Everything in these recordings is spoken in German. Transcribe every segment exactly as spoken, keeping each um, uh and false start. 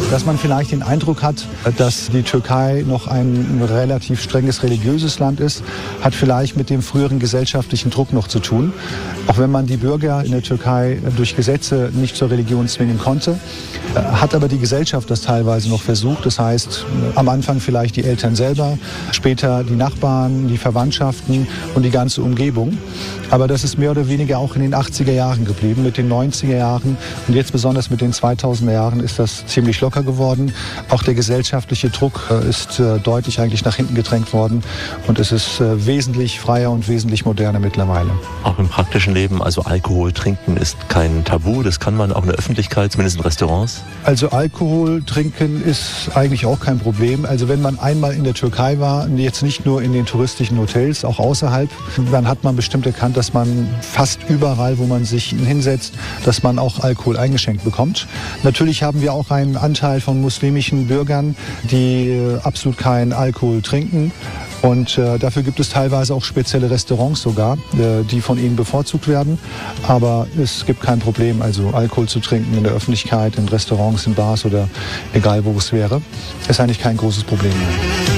dass man vielleicht den Eindruck hat, dass die Türkei noch ein relativ strenges religiöses Land ist, hat vielleicht mit dem früheren gesellschaftlichen Druck noch zu tun. Auch wenn man die Bürger in der Türkei durch Gesetze nicht zur Religion zwingen konnte, hat aber die Gesellschaft das teilweise noch versucht. Das heißt, am Anfang vielleicht die Eltern selber, später die Nachbarn, die Verwandtschaften und die ganze Umgebung. Aber das ist mehr oder weniger auch in den achtziger Jahren geblieben. Mit den neunziger Jahren und jetzt besonders mit den zweitausender Jahren ist das ziemlich locker geworden. Auch der gesellschaftliche Druck ist äh, deutlich eigentlich nach hinten gedrängt worden und es ist äh, wesentlich freier und wesentlich moderner mittlerweile. Auch im praktischen Leben, also Alkohol trinken ist kein Tabu, das kann man auch in der Öffentlichkeit, zumindest in Restaurants? Also Alkohol trinken ist eigentlich auch kein Problem. Also wenn man einmal in der Türkei war, jetzt nicht nur in den touristischen Hotels, auch außerhalb, dann hat man bestimmt erkannt, dass man fast überall, wo man sich hinsetzt, dass man auch Alkohol eingeschenkt bekommt. Natürlich haben wir auch einen Anteil von muslimischen Bürgern, die äh, absolut keinen Alkohol trinken. Und äh, dafür gibt es teilweise auch spezielle Restaurants sogar, äh, die von ihnen bevorzugt werden. Aber es gibt kein Problem, also Alkohol zu trinken in der Öffentlichkeit, in Restaurants, in Bars oder egal wo es wäre. Ist eigentlich kein großes Problem mehr.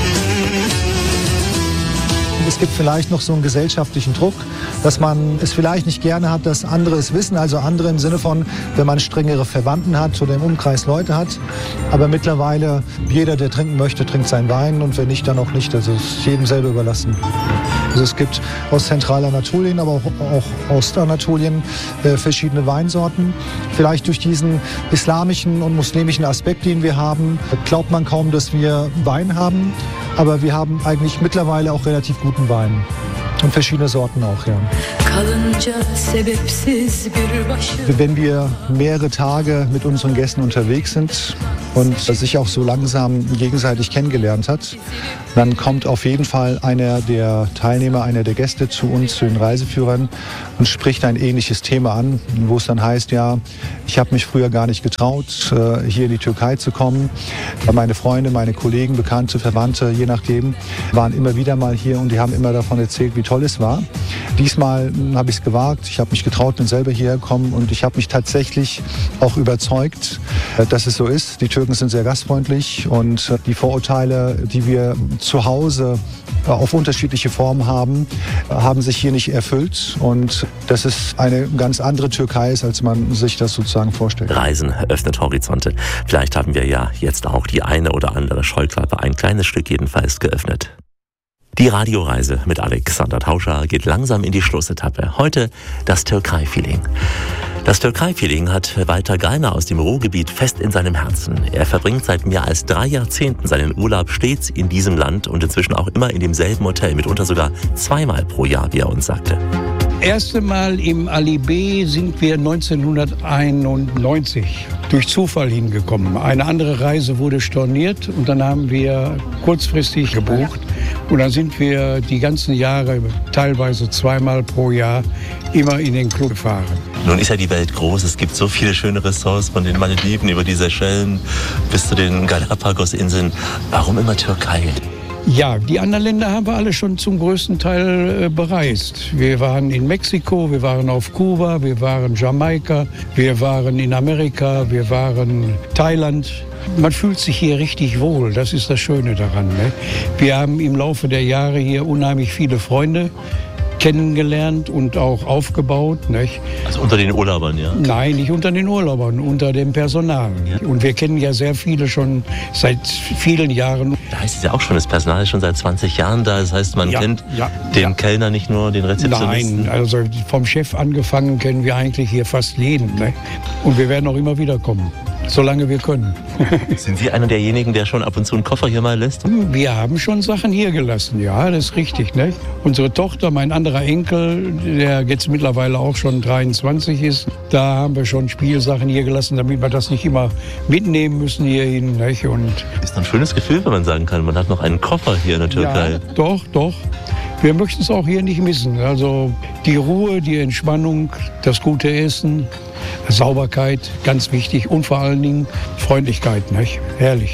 Es gibt vielleicht noch so einen gesellschaftlichen Druck, dass man es vielleicht nicht gerne hat, dass andere es wissen. Also andere im Sinne von, wenn man strengere Verwandten hat oder im Umkreis Leute hat. Aber mittlerweile, jeder, der trinken möchte, trinkt seinen Wein und wenn nicht, dann auch nicht. Also es ist jedem selber überlassen. Also es gibt aus Zentralanatolien, aber auch, auch Ostanatolien äh, verschiedene Weinsorten. Vielleicht durch diesen islamischen und muslimischen Aspekt, den wir haben, glaubt man kaum, dass wir Wein haben. Aber wir haben eigentlich mittlerweile auch relativ guten Wein. Und verschiedene Sorten auch, ja. Wenn wir mehrere Tage mit unseren Gästen unterwegs sind und sich auch so langsam gegenseitig kennengelernt hat, dann kommt auf jeden Fall einer der Teilnehmer, einer der Gäste zu uns, zu den Reiseführern und spricht ein ähnliches Thema an, wo es dann heißt, ja, ich habe mich früher gar nicht getraut, hier in die Türkei zu kommen. Meine Freunde, meine Kollegen, Bekannte, Verwandte, je nachdem, waren immer wieder mal hier und die haben immer davon erzählt, wie toll es war. Diesmal habe ich es gewagt, ich habe mich getraut, bin selber hierher gekommen und ich habe mich tatsächlich auch überzeugt, dass es so ist. Die Türken sind sehr gastfreundlich und die Vorurteile, die wir zu Hause auf unterschiedliche Formen haben, haben sich hier nicht erfüllt und dass es eine ganz andere Türkei ist, als man sich das sozusagen vorstellt. Reisen öffnet Horizonte. Vielleicht haben wir ja jetzt auch die eine oder andere Scheuklappe, ein kleines Stück jedenfalls, geöffnet. Die Radioreise mit Alexander Tauscher geht langsam in die Schlussetappe. Heute das Türkei-Feeling. Das Türkei-Feeling hat Walter Geiner aus dem Ruhrgebiet fest in seinem Herzen. Er verbringt seit mehr als drei Jahrzehnten seinen Urlaub stets in diesem Land und inzwischen auch immer in demselben Hotel, mitunter sogar zweimal pro Jahr, wie er uns sagte. Erste Mal im Ali B sind wir neunzehnhunderteinundneunzig durch Zufall hingekommen. Eine andere Reise wurde storniert und dann haben wir kurzfristig gebucht. Und dann sind wir die ganzen Jahre, teilweise zweimal pro Jahr, immer in den Club gefahren. Nun ist ja die Welt groß. Es gibt so viele schöne Ressorts, von den Malediven über die Seychellen bis zu den Galapagos-Inseln. Warum immer Türkei? Ja, die anderen Länder haben wir alle schon zum größten Teil äh, bereist. Wir waren in Mexiko, wir waren auf Kuba, wir waren Jamaika, wir waren in Amerika, wir waren Thailand. Man fühlt sich hier richtig wohl, das ist das Schöne daran. Ne? Wir haben im Laufe der Jahre hier unheimlich viele Freunde kennengelernt und auch aufgebaut. Nicht? Also unter den Urlaubern, ja? Nein, nicht unter den Urlaubern, unter dem Personal. Ja. Und wir kennen ja sehr viele schon seit vielen Jahren. Da heißt es ja auch schon, das Personal ist schon seit zwanzig Jahren da. Das heißt, man ja, kennt ja, den ja. Kellner nicht nur, den Rezeptionisten. Nein, also vom Chef angefangen kennen wir eigentlich hier fast jeden. Ne? Und wir werden auch immer wieder kommen. Solange wir können. Sind Sie einer derjenigen, der schon ab und zu einen Koffer hier mal lässt? Wir haben schon Sachen hier gelassen, ja, das ist richtig. Ne? Unsere Tochter, mein anderer Enkel, der jetzt mittlerweile auch schon dreiundzwanzig ist, da haben wir schon Spielsachen hier gelassen, damit wir das nicht immer mitnehmen müssen hierhin. Ne? Und ist ein schönes Gefühl, wenn man sagen kann, man hat noch einen Koffer hier in der Türkei. Ja, doch, doch. Wir möchten es auch hier nicht missen. Also die Ruhe, die Entspannung, das gute Essen, Sauberkeit, ganz wichtig und vor allen Dingen Freundlichkeit, nicht? Herrlich.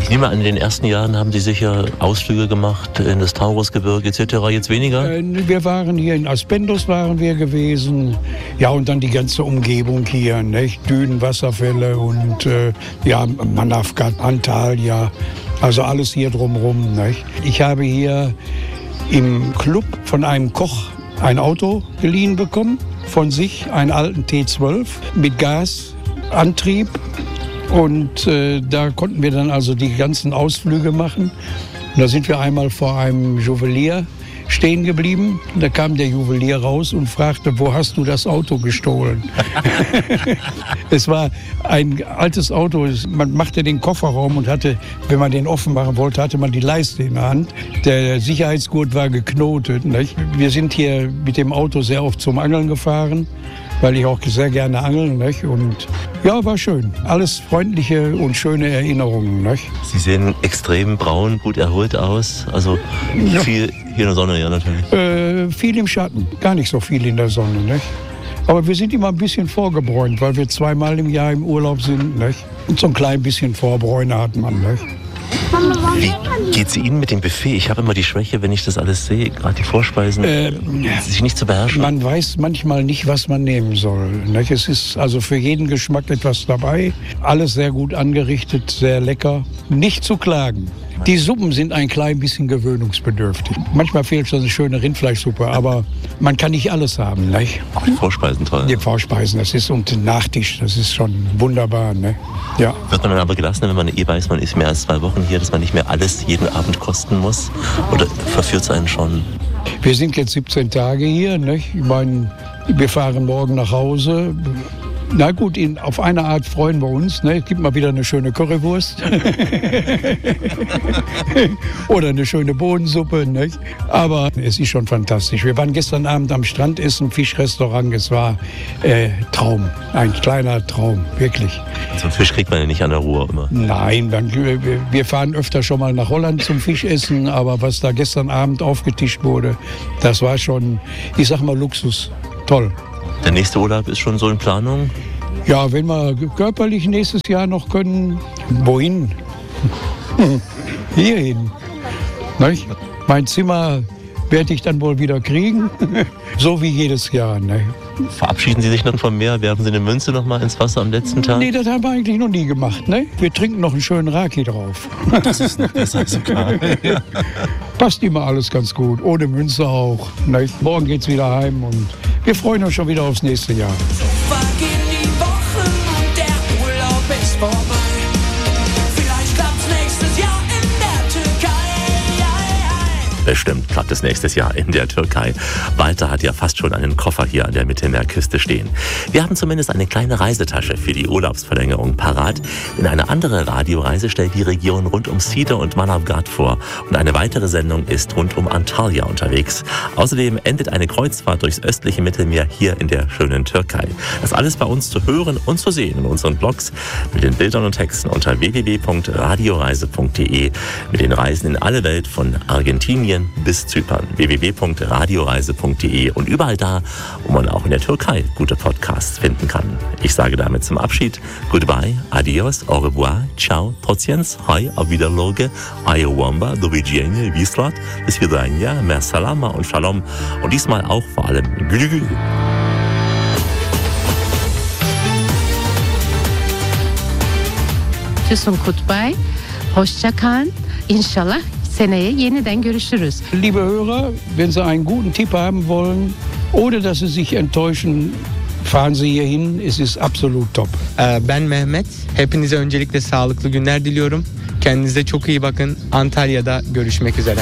Ich nehme an, in den ersten Jahren haben Sie sicher Ausflüge gemacht in das Taurusgebirge et cetera. Jetzt weniger? Äh, wir waren hier in Aspendos waren wir gewesen. Ja, und dann die ganze Umgebung hier, nicht? Dünen, Wasserfälle und äh, ja, Manavgat, Antalya. Also alles hier drumherum, nicht? Ich habe hier im Club von einem Koch ein Auto geliehen bekommen. Von sich, einen alten T zwölf mit Gasantrieb. Und äh, da konnten wir dann also die ganzen Ausflüge machen. Und da sind wir einmal vor einem Juwelier stehen geblieben. Da kam der Juwelier raus und fragte, wo hast du das Auto gestohlen? Es war ein altes Auto. Man machte den Kofferraum und hatte, wenn man den offen machen wollte, hatte man die Leiste in der Hand. Der Sicherheitsgurt war geknotet. Nicht? Wir sind hier mit dem Auto sehr oft zum Angeln gefahren, weil ich auch sehr gerne angeln. Nicht? Und ja, war schön. Alles freundliche und schöne Erinnerungen. Nicht? Sie sehen extrem braun, gut erholt aus. Also Ja. viel hier in der Sonne, ja natürlich. Äh, viel im Schatten, gar nicht so viel in der Sonne. Nicht? Aber wir sind immer ein bisschen vorgebräunt, weil wir zweimal im Jahr im Urlaub sind. Nicht? Und so ein klein bisschen Vorbräune hat man. Nicht? Wie geht's Ihnen mit dem Buffet? Ich habe immer die Schwäche, wenn ich das alles sehe, gerade die Vorspeisen, Äh, sich nicht zu beherrschen. Man weiß manchmal nicht, was man nehmen soll. Nicht? Es ist also für jeden Geschmack etwas dabei. Alles sehr gut angerichtet, sehr lecker. Nicht zu klagen. Die Suppen sind ein klein bisschen gewöhnungsbedürftig. Manchmal fehlt so eine schöne Rindfleischsuppe, aber man kann nicht alles haben. Nicht? Auch die Vorspeisen toll. Die Vorspeisen, das ist und den Nachtisch, das ist schon wunderbar. Ne? Ja. Wird man dann aber gelassen, wenn man eh weiß, man ist mehr als zwei Wochen hier, dass man nicht mehr alles jeden Abend kosten muss? Oder verführt es einen schon? Wir sind jetzt siebzehn Tage hier. Nicht? Ich meine, wir fahren morgen nach Hause. Na gut, in, auf eine Art freuen wir uns. Ne? Es gibt mal wieder eine schöne Currywurst. Oder eine schöne Bohnensuppe. Nicht? Aber es ist schon fantastisch. Wir waren gestern Abend am Strand essen, Fischrestaurant. Es war äh, Traum, ein kleiner Traum, wirklich. So einen Fisch kriegt man ja nicht an der Ruhr immer. Nein, dann, wir fahren öfter schon mal nach Holland zum Fischessen. Aber was da gestern Abend aufgetischt wurde, das war schon, ich sag mal, Luxus. Toll. Der nächste Urlaub ist schon so in Planung? Ja, wenn wir körperlich nächstes Jahr noch können, wohin? Hierhin. Nicht? Mein Zimmer werde ich dann wohl wieder kriegen, so wie jedes Jahr. Ne? Verabschieden Sie sich noch vom Meer? Werfen Sie eine Münze noch mal ins Wasser am letzten Tag? Nee, das haben wir eigentlich noch nie gemacht. Ne? Wir trinken noch einen schönen Raki drauf. Das ist noch besser sogar. Ja. Passt immer alles ganz gut, ohne Münze auch. Nicht? Morgen geht's wieder heim und wir freuen uns schon wieder aufs nächste Jahr. So vergehen die Wochen und der Urlaub ist vorbei. Vielleicht klappt's nächstes Jahr in der Türkei. Bestimmt klappt es nächstes Jahr in der Türkei. Walter hat ja fast schon einen Koffer hier an der Mittelmeerküste stehen. Wir haben zumindest eine kleine Reisetasche für die Urlaubsverlängerung parat. Denn eine andere Radioreise stellt die Region rund um Side und Manavgat vor. Und eine weitere Sendung ist rund um Antalya unterwegs. Außerdem endet eine Kreuzfahrt durchs östliche Mittelmeer hier in der schönen Türkei. Das alles bei uns zu hören und zu sehen in unseren Blogs mit den Bildern und Texten unter w w w punkt radioreise punkt d e, mit den Reisen in alle Welt von Argentinien bis Zypern. w w w punkt radioreise punkt d e und überall da, wo man auch in der Türkei gute Podcasts finden kann. Ich sage damit zum Abschied Goodbye, Adios, Au revoir, Ciao, Trociens, Hi, Auf Wiederloge, Ayowamba, Do widzenia, Wislat, Bis Vidania, Mer Salama und Shalom und diesmal auch vor allem Gülü. Füsun Kutbay, hoşça kalın. İnşallah seneye yeniden görüşürüz. Liebe Hörer, wenn Sie einen guten Tipp haben wollen, ohne dass Sie sich enttäuschen, fahren Sie hierhin. Es ist absolut top. Ben Mehmet. Hepinize öncelikle sağlıklı günler diliyorum. Kendinize çok iyi bakın. Antalya'da görüşmek üzere.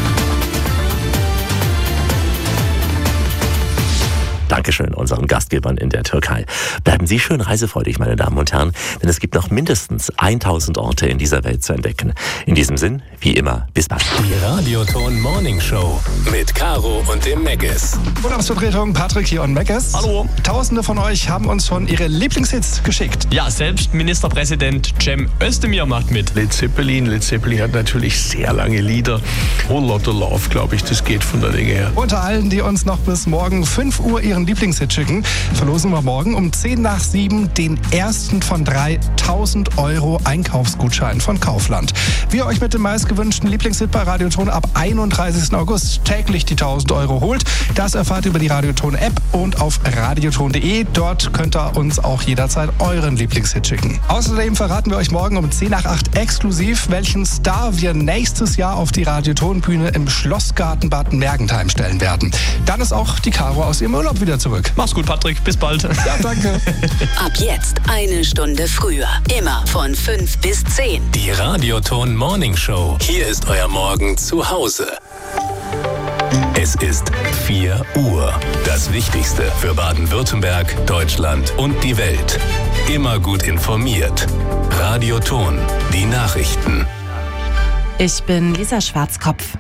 Dankeschön unseren Gastgebern in der Türkei. Bleiben Sie schön reisefreudig, meine Damen und Herren, denn es gibt noch mindestens tausend Orte in dieser Welt zu entdecken. In diesem Sinn, wie immer, bis bald. Die Radioton Morning Show mit Caro und dem Meggis. Urlaubsvertretung, Patrick hier und Meggis. Hallo. Tausende von euch haben uns schon ihre Lieblingshits geschickt. Ja, selbst Ministerpräsident Cem Özdemir macht mit. Led Zeppelin. Led Zeppelin hat natürlich sehr lange Lieder. Whole Lotta Love, glaube ich, das geht von der Länge her. Unter allen, die uns noch bis morgen fünf Uhr ihren Lieblingshit schicken, verlosen wir morgen um zehn nach sieben den ersten von drei tausend Euro Einkaufsgutschein von Kaufland. Wie ihr euch mit dem meistgewünschten Lieblingshit bei Radioton ab einunddreißigsten August täglich die tausend Euro holt, das erfahrt ihr über die Radioton-App und auf radioton punkt de. Dort könnt ihr uns auch jederzeit euren Lieblingshit schicken. Außerdem verraten wir euch morgen um zehn nach acht exklusiv, welchen Star wir nächstes Jahr auf die Radioton-Bühne im Schlossgarten Bad Mergentheim stellen werden. Dann ist auch die Caro aus ihrem Urlaub wieder zurück. Mach's gut, Patrick. Bis bald. Ja, danke. Ab jetzt eine Stunde früher. Immer von fünf bis zehn. Die Radioton Morning Show. Hier ist euer Morgen zu Hause. Es ist vier Uhr. Das Wichtigste für Baden-Württemberg, Deutschland und die Welt. Immer gut informiert. Radioton. Die Nachrichten. Ich bin Lisa Schwarzkopf.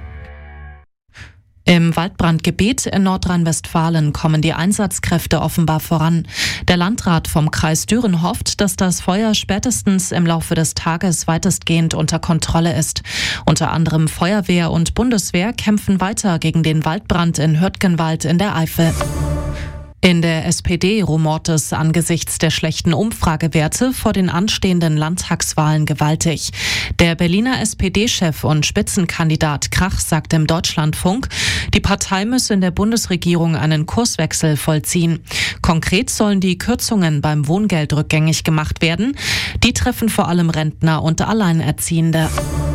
Im Waldbrandgebiet in Nordrhein-Westfalen kommen die Einsatzkräfte offenbar voran. Der Landrat vom Kreis Düren hofft, dass das Feuer spätestens im Laufe des Tages weitestgehend unter Kontrolle ist. Unter anderem Feuerwehr und Bundeswehr kämpfen weiter gegen den Waldbrand in Hürtgenwald in der Eifel. In der S P D rumort es angesichts der schlechten Umfragewerte vor den anstehenden Landtagswahlen gewaltig. Der Berliner S P D-Chef und Spitzenkandidat Krach sagt im Deutschlandfunk, die Partei müsse in der Bundesregierung einen Kurswechsel vollziehen. Konkret sollen die Kürzungen beim Wohngeld rückgängig gemacht werden. Die treffen vor allem Rentner und Alleinerziehende.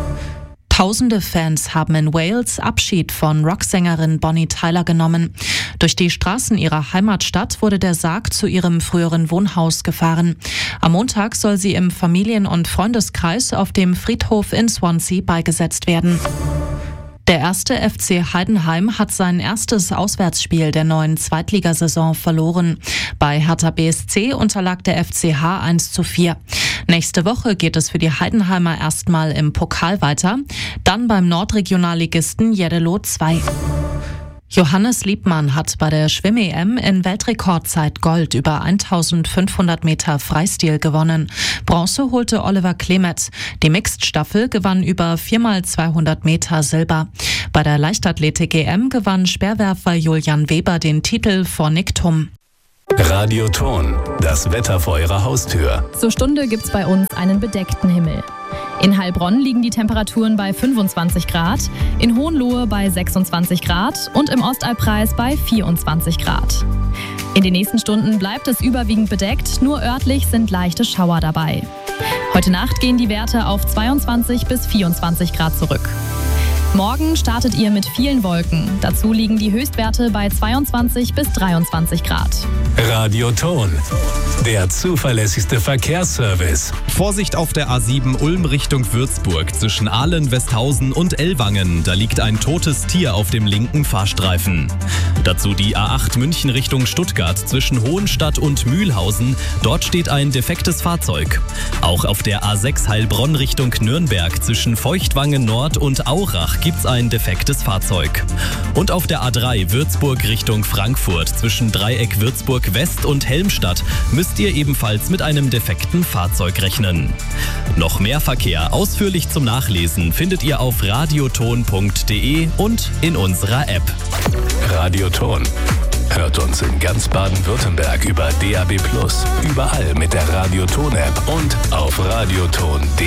Tausende Fans haben in Wales Abschied von Rocksängerin Bonnie Tyler genommen. Durch die Straßen ihrer Heimatstadt wurde der Sarg zu ihrem früheren Wohnhaus gefahren. Am Montag soll sie im Familien- und Freundeskreis auf dem Friedhof in Swansea beigesetzt werden. Der erste F C Heidenheim hat sein erstes Auswärtsspiel der neuen Zweitligasaison verloren. Bei Hertha B S C unterlag der F C H eins zu vier. Nächste Woche geht es für die Heidenheimer erstmal im Pokal weiter, dann beim Nordregionalligisten Jeddelo zwei. Johannes Liebmann hat bei der Schwimm-E M in Weltrekordzeit Gold über eintausendfünfhundert Meter Freistil gewonnen. Bronze holte Oliver Klemet. Die Mixed-Staffel gewann über vier mal zweihundert Meter Silber. Bei der Leichtathletik-E M gewann Speerwerfer Julian Weber den Titel vor Nick Thum. Radioton. Das Wetter vor eurer Haustür. Zur Stunde gibt's bei uns einen bedeckten Himmel. In Heilbronn liegen die Temperaturen bei fünfundzwanzig Grad, in Hohenlohe bei sechsundzwanzig Grad und im Ostalbkreis bei vierundzwanzig Grad. In den nächsten Stunden bleibt es überwiegend bedeckt, nur örtlich sind leichte Schauer dabei. Heute Nacht gehen die Werte auf zweiundzwanzig bis vierundzwanzig Grad zurück. Morgen startet ihr mit vielen Wolken. Dazu liegen die Höchstwerte bei zweiundzwanzig bis dreiundzwanzig Grad. Radioton. Der zuverlässigste Verkehrsservice. Vorsicht auf der A sieben Ulm Richtung Würzburg zwischen Ahlen, Westhausen und Ellwangen. Da liegt ein totes Tier auf dem linken Fahrstreifen. Dazu die A acht München Richtung Stuttgart zwischen Hohenstadt und Mühlhausen. Dort steht ein defektes Fahrzeug. Auch auf der A sechs Heilbronn Richtung Nürnberg zwischen Feuchtwangen Nord und Aurach gibt's ein defektes Fahrzeug. Und auf der A drei Würzburg Richtung Frankfurt zwischen Dreieck Würzburg West und Helmstadt müsst ihr ebenfalls mit einem defekten Fahrzeug rechnen. Noch mehr Verkehr ausführlich zum Nachlesen findet ihr auf radioton punkt de und in unserer App. Radioton. Hört uns in ganz Baden-Württemberg über D A B plus, überall mit der Radioton-App und auf radioton punkt de.